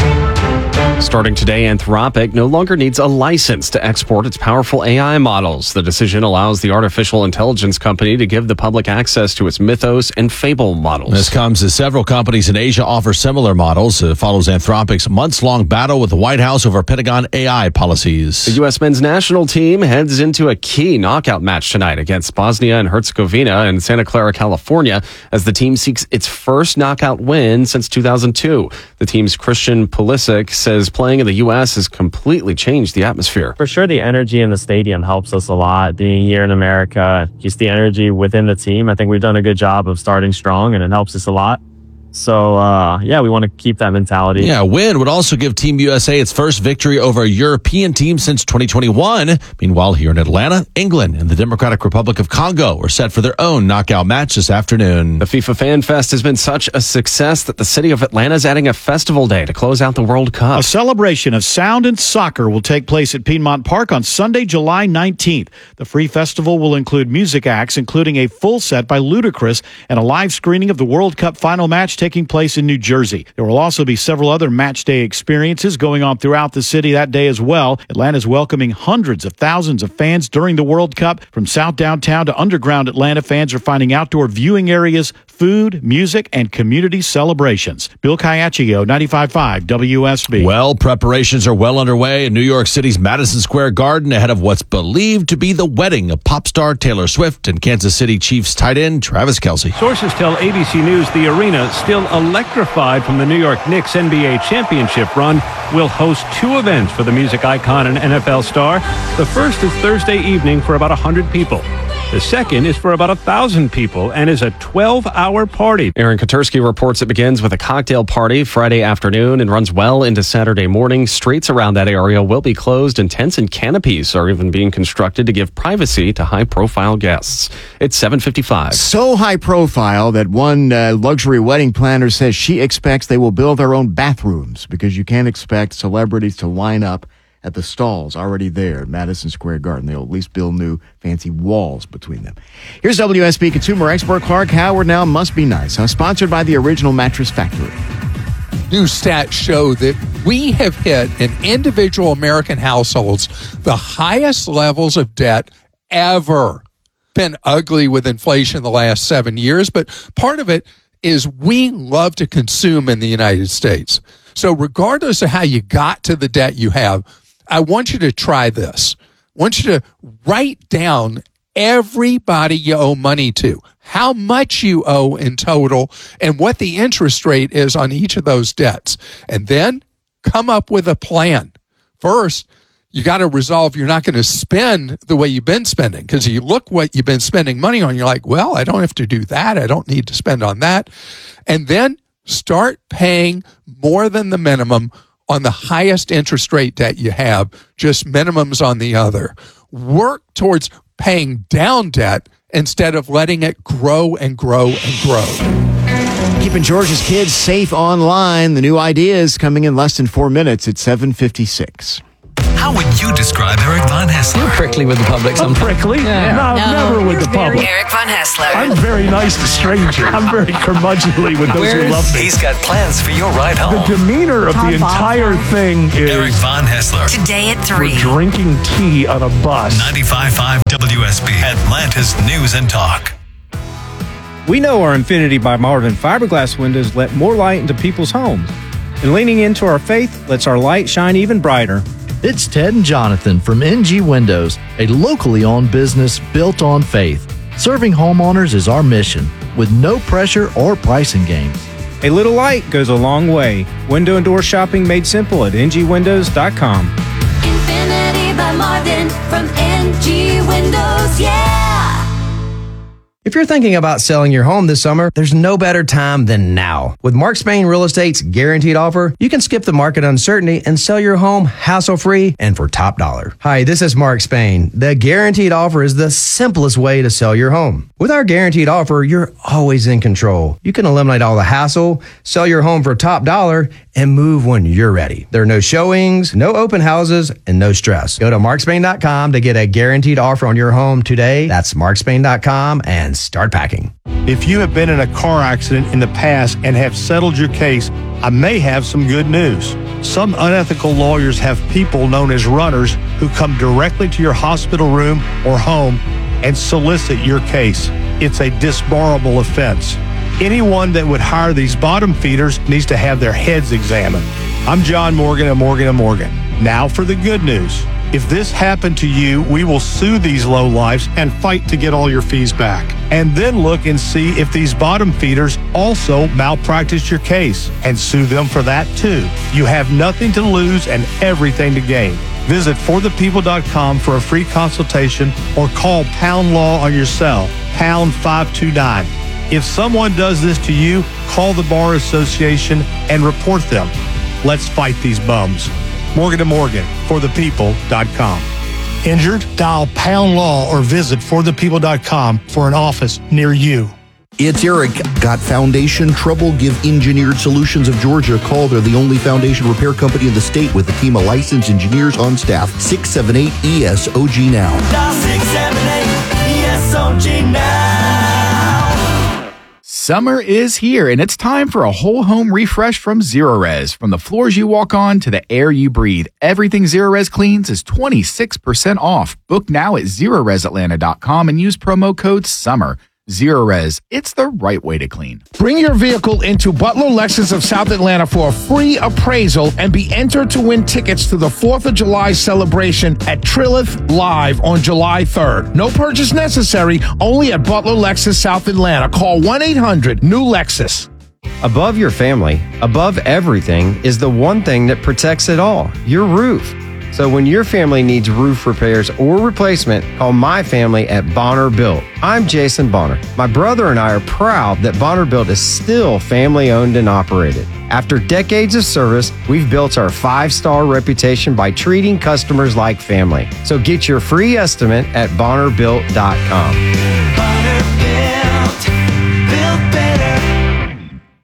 Starting today, Anthropic no longer needs a license to export its powerful A I models. The decision allows the artificial intelligence company to give the public access to its Mythos and Fable models. This comes as several companies in Asia offer similar models. It follows Anthropic's months-long battle with the White House over Pentagon A I policies. The U S men's national team heads into a key knockout match tonight against Bosnia and Herzegovina in Santa Clara, California, as the team seeks its first knockout win since two thousand two. The team's Christian Pulisic says playing in the U S has completely changed the atmosphere. For sure, the energy in the stadium helps us a lot. Being here in America, just the energy within the team. I think we've done a good job of starting strong, and it helps us a lot. So, uh, yeah, we want to keep that mentality. Yeah, a win would also give Team U S A its first victory over a European team since twenty twenty-one. Meanwhile, here in Atlanta, England and the Democratic Republic of Congo are set for their own knockout match this afternoon. The FIFA Fan Fest has been such a success that the city of Atlanta is adding a festival day to close out the World Cup. A celebration of sound and soccer will take place at Piedmont Park on Sunday, July nineteenth. The free festival will include music acts, including a full set by Ludacris and a live screening of the World Cup final match taking place in New Jersey. There will also be several other match day experiences going on throughout the city that day as well. Atlanta is welcoming hundreds of thousands of fans during the World Cup. From South Downtown to underground Atlanta, fans are finding outdoor viewing areas, food, music, and community celebrations. Bill Caiaccio, ninety-five point five W S B. Well, preparations are well underway in New York City's Madison Square Garden ahead of what's believed to be the wedding of pop star Taylor Swift and Kansas City Chiefs tight end Travis Kelce. Sources tell A B C News the arena, still electrified from the New York Knicks N B A championship run, will host two events for the music icon and N F L star. The first is Thursday evening for about one hundred people. The second is for about one thousand people and is a twelve-hour party. Aaron Katursky reports it begins with a cocktail party Friday afternoon and runs well into Saturday morning. Streets around that area will be closed, and tents and canopies are even being constructed to give privacy to high-profile guests. It's seven fifty-five. So high profile that one uh, luxury wedding planner says she expects they will build their own bathrooms because you can't expect celebrities to line up at the stalls already there at Madison Square Garden. They'll at least build new fancy walls between them. Here's W S B consumer expert Clark Howard. Now must be nice. Huh? Sponsored by the Original Mattress Factory. new stats show that we have hit in individual American households the highest levels of debt ever. Been ugly with inflation the last seven years, but part of it is we love to consume in the United States. So regardless of how you got to the debt you have, I want you to try this. I want you to write down everybody you owe money to, how much you owe in total, and what the interest rate is on each of those debts. And then come up with a plan. First, you got to resolve you're not going to spend the way you've been spending, because you look what you've been spending money on, you're like, well, I don't have to do that. I don't need to spend on that. And then start paying more than the minimum on the highest interest rate debt you have, just minimums on the other. Work towards paying down debt instead of letting it grow and grow and grow. Keeping Georgia's kids safe online. The new ideas coming in less than four minutes at seven fifty-six. How would you describe Eric Von Hessler? You're prickly with the public sometimes. I'm prickly? Yeah. No, No, never with the public. Eric Von Hessler. I'm very nice to strangers. I'm very curmudgeonly with those who love me. He's got plans for your ride home. The demeanor of the entire thing is... Eric Von Hessler. Today at three. We're drinking tea on a bus. ninety-five point five W S B, Atlanta's News and Talk. We know our Infinity by Marvin fiberglass windows let more light into people's homes. And leaning into our faith lets our light shine even brighter. It's Ted and Jonathan from N G Windows, a locally owned business built on faith. Serving homeowners is our mission, with no pressure or pricing games. A little light goes a long way. Window and door shopping made simple at N G windows dot com. Infinity by Marvin from N G Windows, yeah! If you're thinking about selling your home this summer, there's no better time than now. With Mark Spain Real Estate's guaranteed offer, you can skip the market uncertainty and sell your home hassle-free and for top dollar. Hi, this is Mark Spain. The guaranteed offer is the simplest way to sell your home. With our guaranteed offer, you're always in control. You can eliminate all the hassle, sell your home for top dollar, and move when you're ready. There are no showings, no open houses, and no stress. Go to mark spain dot com to get a guaranteed offer on your home today. That's mark spain dot com and start packing. If you have been in a car accident in the past and have settled your case, I may have some good news. Some unethical lawyers have people known as runners who come directly to your hospital room or home and solicit your case. It's a disbarable offense. Anyone that would hire these bottom feeders needs to have their heads examined. I'm John Morgan of Morgan and Morgan. Now for the good news. If this happened to you, we will sue these lowlifes and fight to get all your fees back. And then look and see if these bottom feeders also malpractice your case and sue them for that too. You have nothing to lose and everything to gain. Visit for the people dot com for a free consultation or call Pound Law on your cell, pound five two nine. If someone does this to you, call the Bar Association and report them. Let's fight these bums. Morgan and Morgan, for the people dot com. Injured? Dial Pound Law or visit for the people dot com for an office near you. It's Eric. Got foundation trouble? Give Engineered Solutions of Georgia a call. They're the only foundation repair company in the state with a team of licensed engineers on staff. six seven eight E S O G now. six seven eight E S O G now. Summer is here, and it's time for a whole home refresh from Zerorez. From the floors you walk on to the air you breathe, everything Zerorez cleans is twenty-six percent off. Book now at zerorez atlanta dot com and use promo code SUMMER. Zerorez, it's the right way to clean. Bring your vehicle into Butler Lexus of South Atlanta for a free appraisal and be entered to win tickets to the fourth of July celebration at Trilith Live on July third. No purchase necessary, only at Butler Lexus South Atlanta. Call one eight hundred new Lexus. Above your family, above everything, is the one thing that protects it all, your roof. So when your family needs roof repairs or replacement, call my family at Bonner Built. I'm Jason Bonner. My brother and I are proud that Bonner Built is still family owned and operated. After decades of service, we've built our five-star reputation by treating customers like family. So get your free estimate at bonner built dot com. Bonner Built, built better.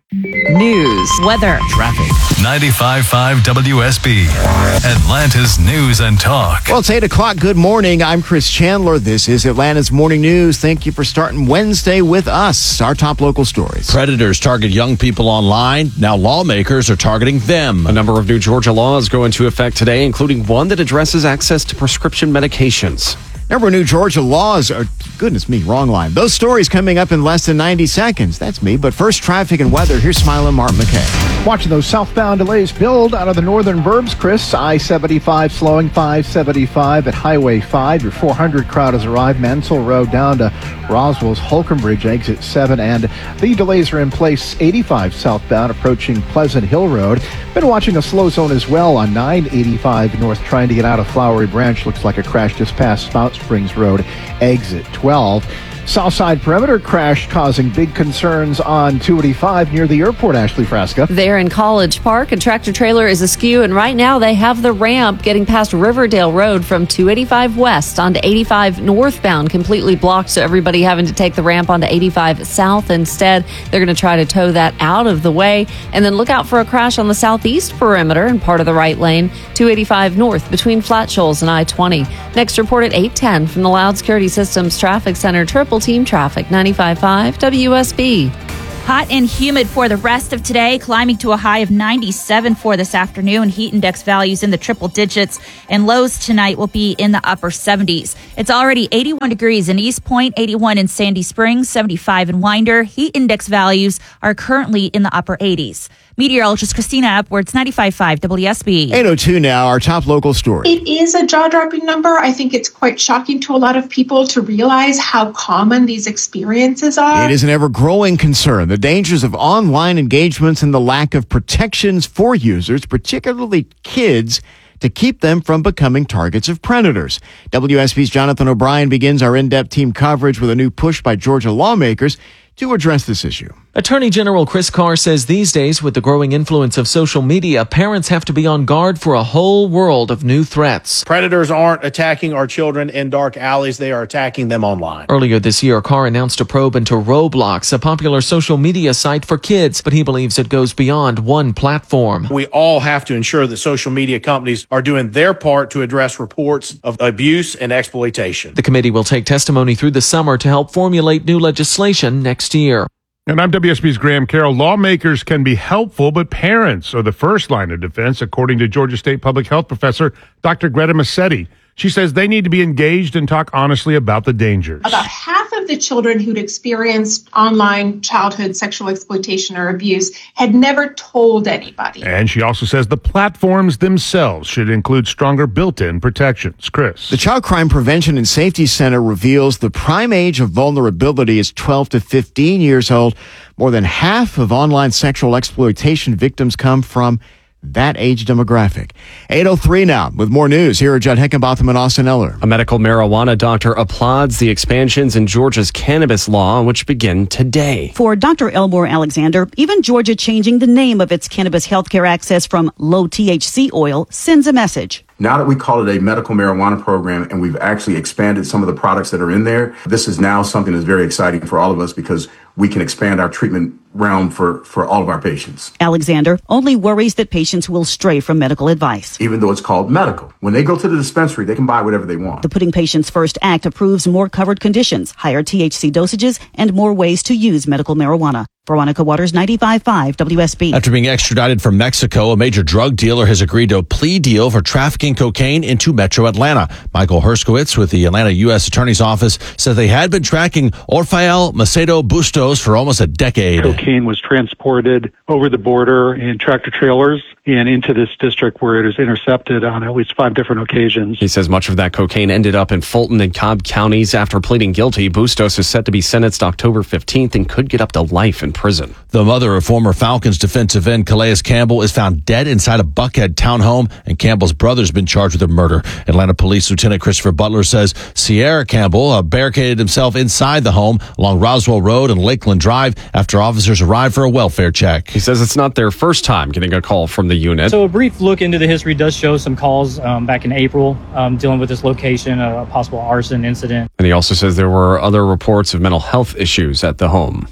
News. Weather. Traffic. ninety-five point five W S B, Atlanta's News and Talk. Well, it's eight o'clock. Good morning. I'm Chris Chandler. This is Atlanta's Morning News. Thank you for starting Wednesday with us. Our top local stories. Predators target young people online. Now lawmakers are targeting them. A number of new Georgia laws go into effect today, including one that addresses access to prescription medications. Number of new Georgia laws are, goodness me, wrong line. Those stories coming up in less than ninety seconds. That's me. But first, traffic and weather. Here's Smiling Mark McKay. Watching those southbound delays build out of the northern burbs, Chris. I seventy-five slowing, five seventy-five at Highway five. Your four hundred crowd has arrived. Mansell Road down to Roswell's Holcomb Bridge, exit seven. And the delays are in place. eighty-five southbound approaching Pleasant Hill Road. Been watching a slow zone as well on nine eighty-five north trying to get out of Flowery Branch. Looks like a crash just past Spout Springs Road, exit twelve. Southside perimeter crash causing big concerns on two eighty-five near the airport, Ashley Frasca. There in College Park, a tractor trailer is askew, and right now they have the ramp getting past Riverdale Road from two eighty-five west onto eighty-five northbound completely blocked, so everybody having to take the ramp onto eighty-five south instead. They're going to try to tow that out of the way, and then look out for a crash on the southeast perimeter in part of the right lane, two eighty-five north between Flat Shoals and I twenty. Next report at eight ten from the Loud Security Systems Traffic Center. Triple Team Traffic, ninety-five point five W S B. Hot and humid for the rest of today, climbing to a high of ninety-seven for this afternoon. Heat index values in the triple digits, and lows tonight will be in the upper seventies. It's already eighty-one degrees in East Point, eighty-one in Sandy Springs, seventy-five in Winder. Heat index values are currently in the upper eighties. Meteorologist Christina Upwards, ninety-five point five W S B. eight oh two now, our top local story. It is a jaw-dropping number. I think it's quite shocking to a lot of people to realize how common these experiences are. It is an ever-growing concern. The dangers of online engagements and the lack of protections for users, particularly kids, to keep them from becoming targets of predators. W S B's Jonathan O'Brien begins our in-depth team coverage with a new push by Georgia lawmakers to address this issue. Attorney General Chris Carr says these days, with the growing influence of social media, parents have to be on guard for a whole world of new threats. Predators aren't attacking our children in dark alleys. They are attacking them online. Earlier this year, Carr announced a probe into Roblox, a popular social media site for kids, but he believes it goes beyond one platform. We all have to ensure that social media companies are doing their part to address reports of abuse and exploitation. The committee will take testimony through the summer to help formulate new legislation next year. And I'm W S B's Graham Carroll. Lawmakers can be helpful, but parents are the first line of defense, according to Georgia State Public Health professor Doctor Greta Massetti. She says they need to be engaged and talk honestly about the dangers. About half of the children who'd experienced online childhood sexual exploitation or abuse had never told anybody. And she also says the platforms themselves should include stronger built-in protections. Chris. The Child Crime Prevention and Safety Center reveals the prime age of vulnerability is twelve to fifteen years old. More than half of online sexual exploitation victims come from that age demographic. eight oh three now with more news. Here are Judd Heckenbotham and Austin Eller. A medical marijuana doctor applauds the expansions in Georgia's cannabis law, which begin today. For Doctor Elmore Alexander, even Georgia changing the name of its cannabis healthcare access from low T H C oil sends a message. Now that we call it a medical marijuana program and we've actually expanded some of the products that are in there, this is now something that's very exciting for all of us because we can expand our treatment realm for, for all of our patients. Alexander only worries that patients will stray from medical advice. Even though it's called medical, when they go to the dispensary, they can buy whatever they want. The Putting Patients First Act approves more covered conditions, higher T H C dosages, and more ways to use medical marijuana. Veronica Waters, ninety-five point five W S B. After being extradited from Mexico, a major drug dealer has agreed to a plea deal for trafficking cocaine into Metro Atlanta. Michael Herskowitz with the Atlanta U S Attorney's Office says they had been tracking Orfael Macedo Bustos for almost a decade. Cocaine was transported over the border in tractor trailers and into this district where it is intercepted on at least five different occasions. He says much of that cocaine ended up in Fulton and Cobb counties. After pleading guilty, Bustos is set to be sentenced October fifteenth and could get up to life in prison. The mother of former Falcons defensive end Calais Campbell is found dead inside a Buckhead townhome, and Campbell's brother's been charged with a murder. Atlanta Police Lieutenant Christopher Butler says Sierra Campbell uh, barricaded himself inside the home along Roswell Road and Lakeland Drive after officers arrived for a welfare check. He says it's not their first time getting a call from the unit. So a brief look into the history does show some calls um, back in April um, dealing with this location, a possible arson incident. And he also says there were other reports of mental health issues at the home.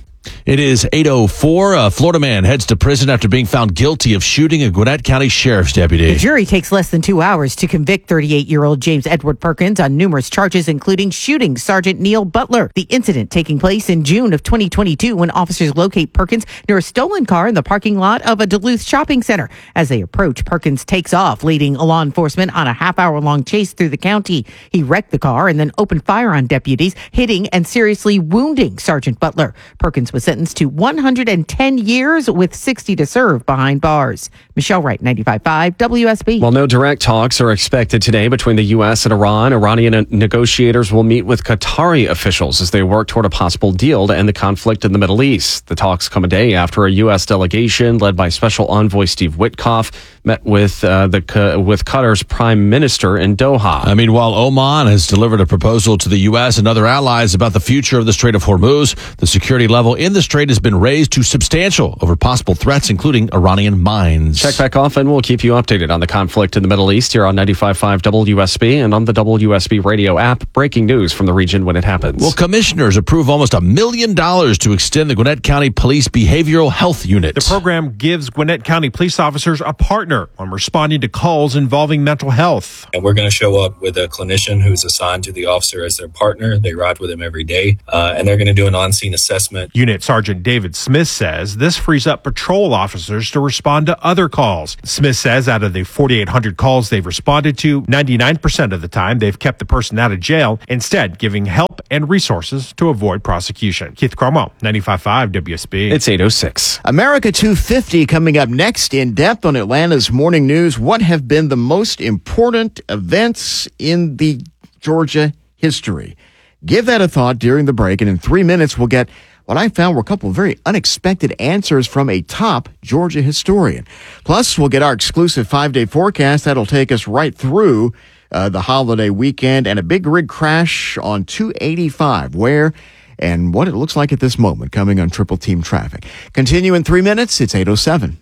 It is eight oh four. A Florida man heads to prison after being found guilty of shooting a Gwinnett County Sheriff's deputy. The jury takes less than two hours to convict thirty-eight-year-old James Edward Perkins on numerous charges, including shooting Sergeant Neil Butler. The incident taking place in June of twenty twenty-two when officers locate Perkins near a stolen car in the parking lot of a Duluth shopping center. As they approach, Perkins takes off, leading law enforcement on a half-hour-long chase through the county. He wrecked the car and then opened fire on deputies, hitting and seriously wounding Sergeant Butler. Perkins was sentenced to one hundred ten years with sixty to serve behind bars. Michelle Wright, ninety-five point five W S B. While no direct talks are expected today between the U S and Iran, Iranian negotiators will meet with Qatari officials as they work toward a possible deal to end the conflict in the Middle East. The talks come a day after a U S delegation led by Special Envoy Steve Witkoff met with uh, the with Qatar's Prime Minister in Doha. Uh, meanwhile, Oman has delivered a proposal to the U S and other allies about the future of the Strait of Hormuz. The security level in the strait has been raised to substantial over possible threats, including Iranian mines. Check back off and we'll keep you updated on the conflict in the Middle East here on ninety-five point five W S B and on the W S B radio app. Breaking news from the region when it happens. Well, commissioners approve almost a million dollars to extend the Gwinnett County Police Behavioral Health Unit. The program gives Gwinnett County police officers a partner on responding to calls involving mental health. And we're going to show up with a clinician who's assigned to the officer as their partner. They ride with him every day, uh, and they're going to do an on-scene assessment. Unit Sergeant David Smith says this frees up patrol officers to respond to other calls. Smith says out of the forty-eight hundred calls they've responded to, ninety-nine percent of the time they've kept the person out of jail, instead giving help and resources to avoid prosecution. Keith Cromwell, ninety-five point five W S B. It's eight oh six. America two fifty coming up next. In depth on Atlanta's morning news. What have been the most important events in the Georgia history? Give that a thought during the break, and in three minutes we'll get what I found were a couple of very unexpected answers from a top Georgia historian. Plus, we'll get our exclusive five-day forecast that'll take us right through uh, the holiday weekend and a big rig crash on two eighty-five. Where and what it looks like at this moment coming on Triple Team Traffic. Continue in three minutes. It's eight oh seven.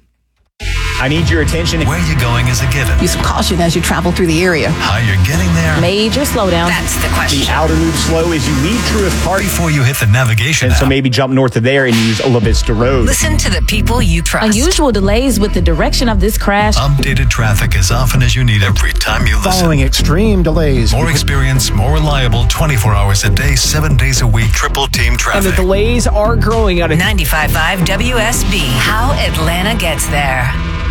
I need your attention. Where you going is a given. Use caution as you travel through the area. How you're getting there. Major slowdown. That's the question. The outer loop slow as you leave Truist Park. Before you hit the navigation And app. so maybe jump north of there and use La Vista Road. Listen to the people you trust. Unusual delays with the direction of this crash. Updated traffic as often as you need every time you listen. Following extreme delays. More experience, more reliable, twenty-four hours a day, seven days a week, Triple Team Traffic. And the delays are growing out of ninety-five point five W S B. How Atlanta gets there.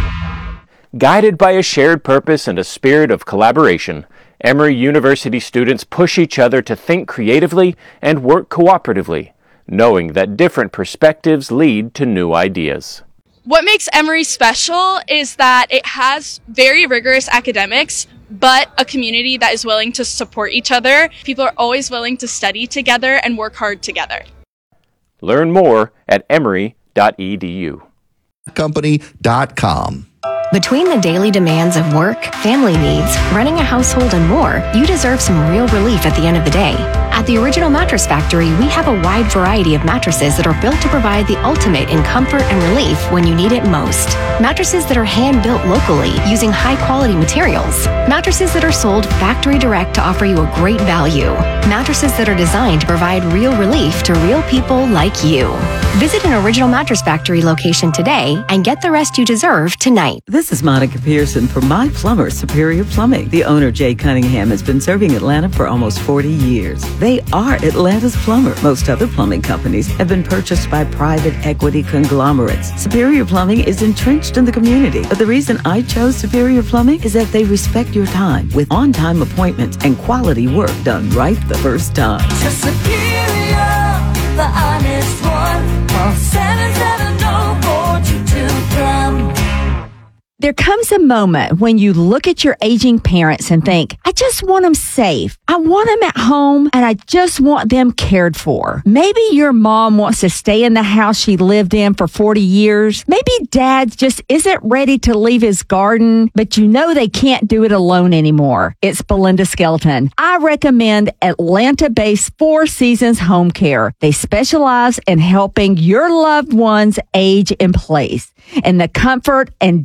Guided by a shared purpose and a spirit of collaboration, Emory University students push each other to think creatively and work cooperatively, knowing that different perspectives lead to new ideas. What makes Emory special is that it has very rigorous academics, but a community that is willing to support each other. People are always willing to study together and work hard together. Learn more at emory dot e d u. Company dot com. Between the daily demands of work, family needs, running a household, and more, you deserve some real relief at the end of the day. At the Original Mattress Factory, we have a wide variety of mattresses that are built to provide the ultimate in comfort and relief when you need it most. Mattresses that are hand-built locally using high-quality materials. Mattresses that are sold factory direct to offer you a great value. Mattresses that are designed to provide real relief to real people like you. Visit an Original Mattress Factory location today and get the rest you deserve tonight. This is Monica Pearson from My Plumber Superior Plumbing. The owner, Jay Cunningham, has been serving Atlanta for almost forty years. They are Atlanta's plumber. Most other plumbing companies have been purchased by private equity conglomerates. Superior Plumbing is entrenched in the community, but the reason I chose Superior Plumbing is that they respect your time with on-time appointments and quality work done right the first time. To Superior, the honest one. Call seven seven zero four two two come. There comes a moment when you look at your aging parents and think, I just want them safe. I want them at home and I just want them cared for. Maybe your mom wants to stay in the house she lived in for forty years. Maybe dad just isn't ready to leave his garden, but you know they can't do it alone anymore. It's Belinda Skelton. I recommend Atlanta-based Four Seasons Home Care. They specialize in helping your loved ones age in place in the comfort and dignity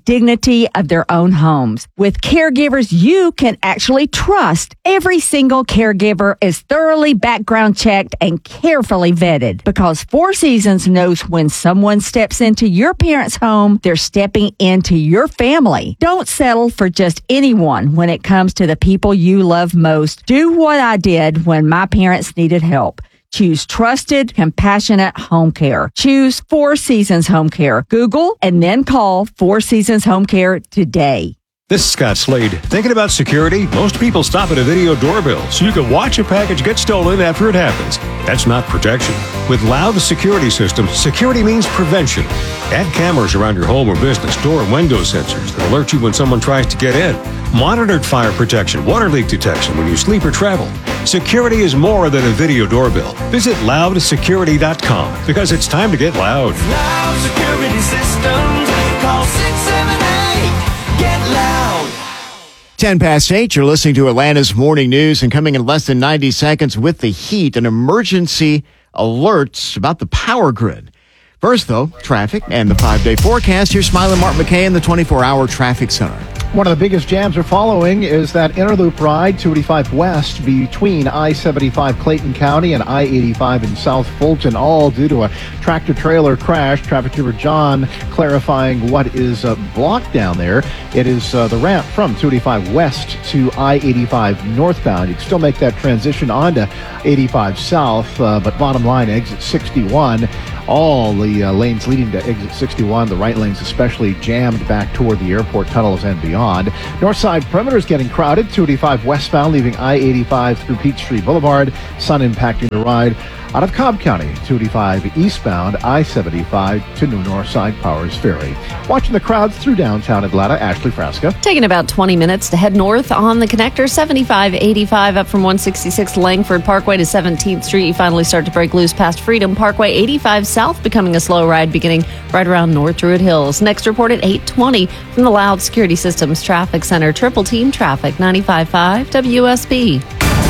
safety of their own homes. With caregivers you can actually trust, every single caregiver is thoroughly background checked and carefully vetted, because Four Seasons knows when someone steps into your parents' home, they're stepping into your family. Don't settle for just anyone when it comes to the people you love most. Do what I did when my parents needed help. Choose trusted, compassionate home care. Choose Four Seasons Home Care. Google and then call Four Seasons Home Care today. This is Scott Slade. Thinking about security? Most people stop at a video doorbell so you can watch a package get stolen after it happens. That's not protection. With Loud Security Systems, security means prevention. Add cameras around your home or business, door and window sensors that alert you when someone tries to get in. Monitored fire protection, water leak detection when you sleep or travel. Security is more than a video doorbell. Visit loud security dot com because it's time to get loud. Loud Security Systems. Call six seven eight. Get loud. ten past eight, you're listening to Atlanta's Morning News, and coming in less than ninety seconds with the heat, an emergency alerts about the power grid. First, though, traffic and the five-day forecast. Here's Smiling Mark McKay in the twenty-four hour traffic center. One of the biggest jams we're following is that Interloop ride two eighty-five west between I seventy-five Clayton County and I eighty-five in South Fulton, all due to a tractor-trailer crash. Traffic Trooper John clarifying what is uh, blocked down there. It is uh, the ramp from two eighty-five west to I eighty-five northbound. You can still make that transition onto eighty-five south, uh, but bottom line, exit sixty-one. All the uh, lanes leading to exit sixty-one, the right lanes especially, jammed back toward the airport tunnels and beyond. North side perimeter is getting crowded. two eighty-five westbound, leaving I eighty-five through Peachtree Boulevard. Sun impacting the ride out of Cobb County. two eighty-five eastbound, I seventy-five to New Northside Powers Ferry. Watching the crowds through downtown Atlanta, Ashley Frasca. Taking about twenty minutes to head north on the connector. seventy-five eighty-five up from one sixty-six Langford Parkway to seventeenth Street. You finally start to break loose past Freedom Parkway. eighty-five south becoming a slow ride beginning right around North Druid Hills. Next report at eight twenty from the Loud Security Systems Traffic Center. Triple Team Traffic, ninety-five point five W S B.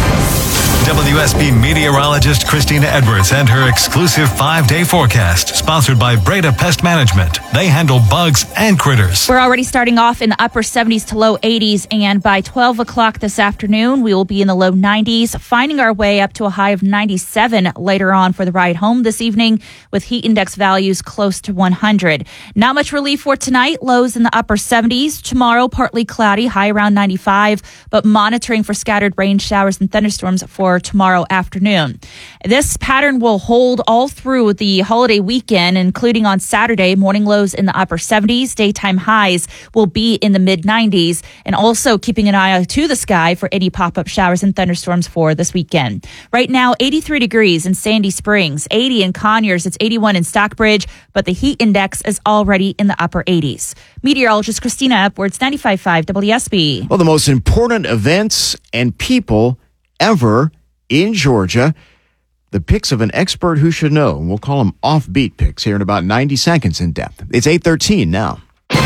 W S B meteorologist Christina Edwards and her exclusive five-day forecast, sponsored by Breda Pest Management. They handle bugs and critters. We're already starting off in the upper seventies to low eighties, and by twelve o'clock this afternoon, we will be in the low nineties, finding our way up to a high of ninety-seven later on for the ride home this evening, with heat index values close to one hundred. Not much relief for tonight, lows in the upper seventies. Tomorrow, partly cloudy, high around ninety-five, but monitoring for scattered rain showers and thunderstorms for tomorrow afternoon. This pattern will hold all through the holiday weekend, including on Saturday. Morning lows in the upper seventies, daytime highs will be in the mid nineties, and also keeping an eye to the sky for any pop-up showers and thunderstorms for this weekend. Right now, eighty-three degrees in Sandy Springs, eighty in Conyers, it's eighty-one in Stockbridge, but the heat index is already in the upper eighties. Meteorologist Christina Edwards, ninety-five point five W S B. Well, the most important events and people ever in Georgia, the picks of an expert who should know. We'll call them offbeat picks here in about ninety seconds in depth. It's eight thirteen now.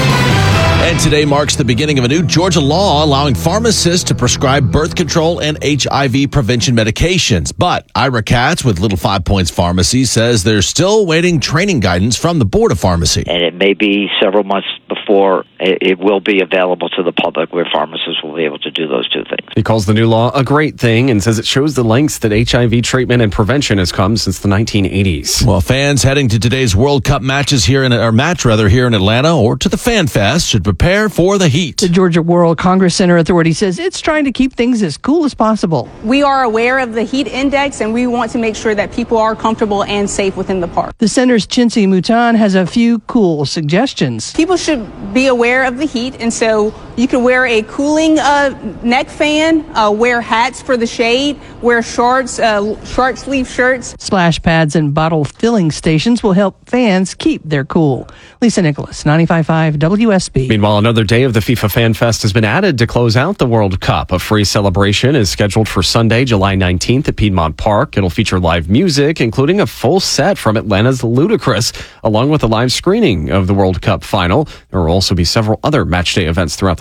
And today marks the beginning of a new Georgia law allowing pharmacists to prescribe birth control and H I V prevention medications. But Ira Katz with Little Five Points Pharmacy says they're still waiting training guidance from the Board of Pharmacy. And it may be several months before it will be available to the public, where pharmacists will be able to do those two things. He calls the new law a great thing and says it shows the lengths that H I V treatment and prevention has come since the nineteen eighties. Well, fans heading to today's World Cup matches here in, or match rather here in Atlanta or to the Fan Fest should prepare for the heat. The Georgia World Congress Center Authority says it's trying to keep things as cool as possible. We are aware of the heat index, and we want to make sure that people are comfortable and safe within the park. The center's Chincy Mouton has a few cool suggestions. People should be aware of the heat, and so you can wear a cooling uh, neck fan, uh, wear hats for the shade, wear shorts, uh, short sleeve shirts. Splash pads and bottle filling stations will help fans keep their cool. Lisa Nicholas, ninety-five point five W S B. Meanwhile, another day of the FIFA Fan Fest has been added to close out the World Cup. A free celebration is scheduled for Sunday, July nineteenth at Piedmont Park. It'll feature live music, including a full set from Atlanta's Ludacris, along with a live screening of the World Cup final. There will also be several other matchday events throughout the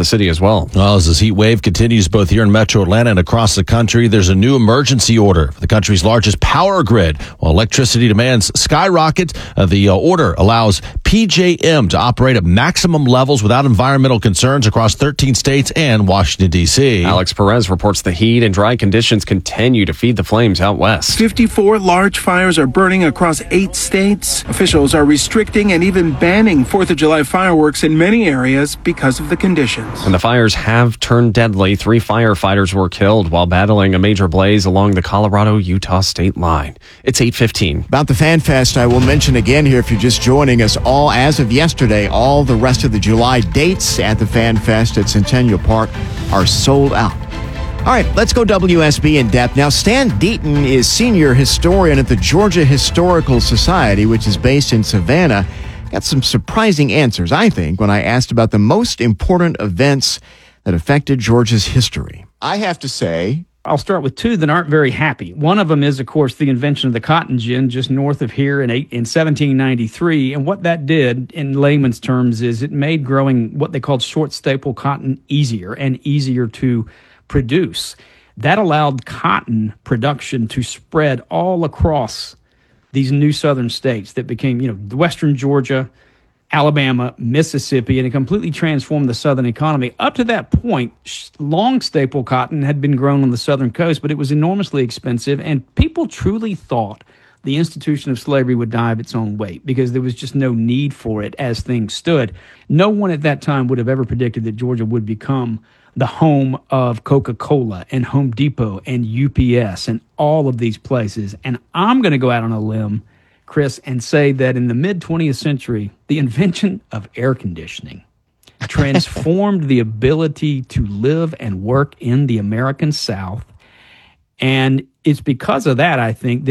the city as well. Well, as this heat wave continues both here in Metro Atlanta and across the country, there's a new emergency order for the country's largest power grid. While electricity demands skyrocket, uh, the uh, order allows P J M to operate at maximum levels without environmental concerns across thirteen states and Washington, D C. Alex Perez reports the heat and dry conditions continue to feed the flames out west. fifty-four large fires are burning across eight states. Officials are restricting and even banning fourth of July fireworks in many areas because of the conditions. And the fires have turned deadly. Three firefighters were killed while battling a major blaze along the Colorado-Utah state line. It's eight fifteen. About the Fan Fest, I will mention again here, if you're just joining us, all as of yesterday, all the rest of the July dates at the Fan Fest at Centennial Park are sold out. All right, let's go W S B in depth. Now, Stan Deaton is senior historian at the Georgia Historical Society, which is based in Savannah. Got some surprising answers, I think, when I asked about the most important events that affected Georgia's history. I have to say, I'll start with two that aren't very happy. One of them is, of course, the invention of the cotton gin just north of here in, eight, in seventeen ninety-three. And what that did, in layman's terms, is it made growing what they called short staple cotton easier and easier to produce. That allowed cotton production to spread all across these new southern states that became, you know, western Georgia, Alabama, Mississippi, and it completely transformed the southern economy. Up to that point, long staple cotton had been grown on the southern coast, but it was enormously expensive, and people truly thought the institution of slavery would die of its own weight because there was just no need for it as things stood. No one at that time would have ever predicted that Georgia would become the home of Coca-Cola and Home Depot and U P S and all of these places. And I'm going to go out on a limb, Chris, and say that in the mid-twentieth century, the invention of air conditioning transformed the ability to live and work in the American South. And it's because of that, I think, that